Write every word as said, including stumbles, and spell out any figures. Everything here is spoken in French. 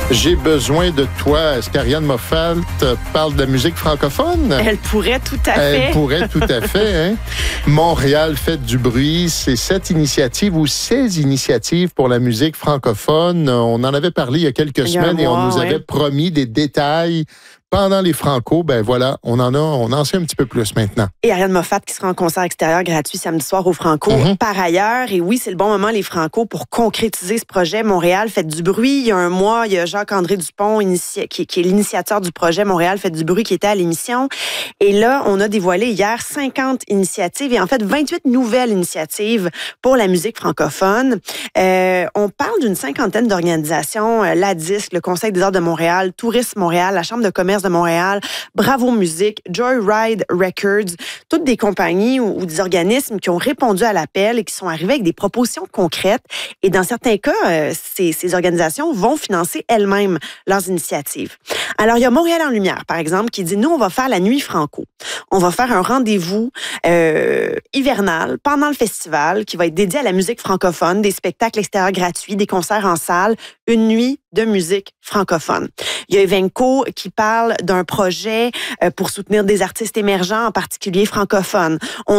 J'ai besoin de toi. Est-ce qu'Ariane Moffat parle de la musique francophone? Elle pourrait tout à fait. Elle pourrait tout à fait. Hein? Montréal fait du bruit. C'est cette initiative ou ces initiatives pour la musique francophone. On en avait parlé il y a quelques il y a semaines mois, et on nous ouais. avait promis des détails. Pendant les Franco, ben voilà, on en a, on en sait un petit peu plus maintenant. Et Ariane Moffat qui sera en concert extérieur gratuit samedi soir au Franco. Mm-hmm. Par ailleurs, et oui, c'est le bon moment, les Franco, pour concrétiser ce projet. Montréal fait du bruit. Il y a un mois, il y a Jacques-André Dupont, initia- qui, qui est l'initiateur du projet Montréal fait du bruit, qui était à l'émission. Et là, on a dévoilé hier cinquante initiatives et en fait vingt-huit nouvelles initiatives pour la musique francophone. Euh, on parle d'une cinquantaine d'organisations, euh, la Disque, le Conseil des arts de Montréal, Tourisme Montréal, la Chambre de commerce de Montréal, Bravo Musique, Joyride Records, toutes des compagnies ou, ou des organismes qui ont répondu à l'appel et qui sont arrivés avec des propositions concrètes. Et dans certains cas, euh, ces, ces organisations vont financer elles-mêmes leurs initiatives. Alors, il y a Montréal en Lumière, par exemple, qui dit, nous, on va faire la Nuit Franco. On va faire un rendez-vous euh, hivernal pendant le festival qui va être dédié à la musique francophone, des spectacles extérieurs gratuits, des concerts en salle, une nuit de musique francophone. Il y a Evenco qui parle d'un projet pour soutenir des artistes émergents, en particulier francophones. On